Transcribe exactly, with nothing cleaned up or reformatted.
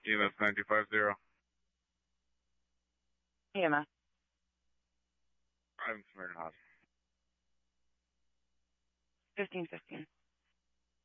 E M S nine two five zero. E M S. I'm Samaritan Hospital. fifteen fifteen.